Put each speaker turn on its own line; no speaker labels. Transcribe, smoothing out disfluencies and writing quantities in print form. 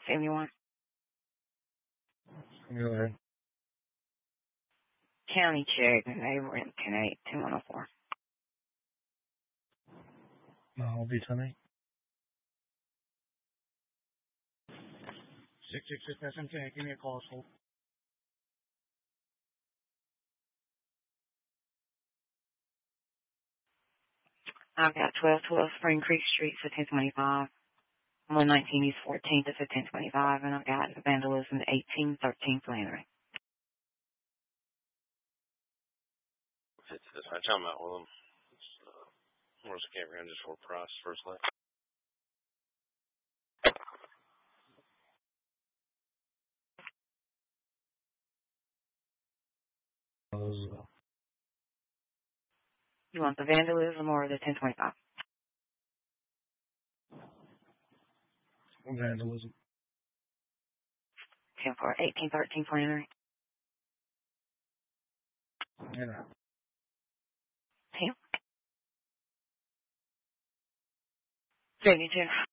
71.
Go ahead.
County check, and they were in 10-8-2104.
I'll be tonight.
666 SMK, give me a call, hold.
I've got 1212 Spring Creek Street for 1025. 119 East 14th for 1025, and I've got vandalism 1813 Flannery.
It's this. I'm talking about with them. Where's the campground just for price, first leg?
You want the vandalism or the 1025?
Vandalism.
10 for 1813 Flannery.
Yeah.
10. 72.